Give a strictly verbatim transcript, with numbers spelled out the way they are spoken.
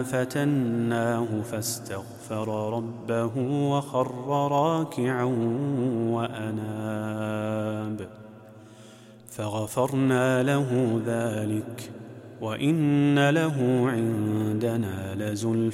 فتناه فاستغفر ربه وخر راكعا وأناب فغفرنا له ذلك وإن له عندنا لزلفى